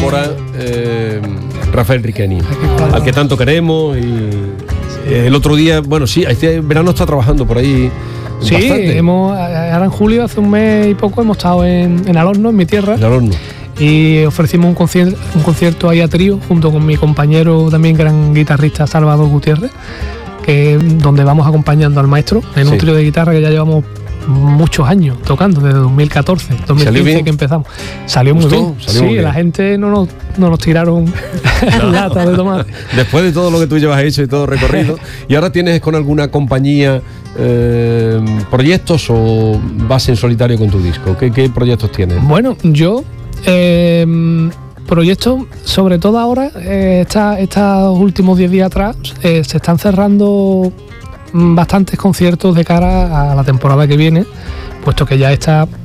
ahora Rafael Riqueni, al que tanto queremos. Y el otro día, bueno, sí, este verano está trabajando por ahí. Sí, bastante. Ahora en julio, hace un mes y poco, hemos estado en Alorno, en mi tierra. El Alorno. Y ofrecimos un concierto ahí a trío, junto con mi compañero, también gran guitarrista, Salvador Gutiérrez, donde vamos acompañando al maestro en un trío de guitarra que ya llevamos muchos años tocando, desde 2014, 2015 que empezamos. Salió muy bien. Salió muy bien. La gente no nos tiraron lata de tomate. Después de todo lo que tú llevas hecho y todo recorrido, ¿y ahora tienes con alguna compañía proyectos o vas en solitario con tu disco? ¿Qué proyectos tienes? Bueno, yo proyectos, sobre todo ahora, estos últimos 10 días atrás, se están cerrando bastantes conciertos de cara a la temporada que viene, puesto que ya está